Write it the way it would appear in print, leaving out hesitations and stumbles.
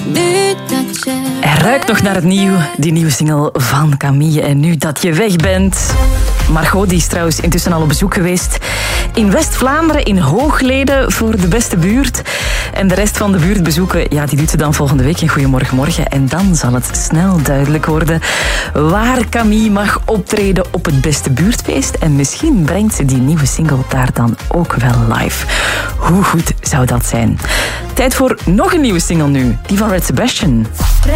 Nu dat je... Hij ruikt nog naar het nieuw, die nieuwe single van Camille. En nu dat je weg bent... Margot die is trouwens intussen al op bezoek geweest in West-Vlaanderen, in Hooglede, voor de beste buurt. En de rest van de buurtbezoeken, ja, die doet ze dan volgende week in Goedemorgen Morgen. En dan zal het snel duidelijk worden waar Camille mag optreden op het beste buurtfeest. En misschien brengt ze die nieuwe single daar dan ook wel live. Hoe goed zou dat zijn? Tijd voor nog een nieuwe single nu, die van Red Sebastian.